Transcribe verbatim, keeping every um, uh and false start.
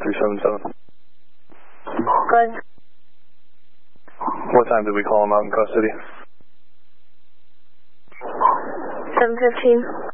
three seven seven. Good. What time did we call him out in custody? seven fifteen.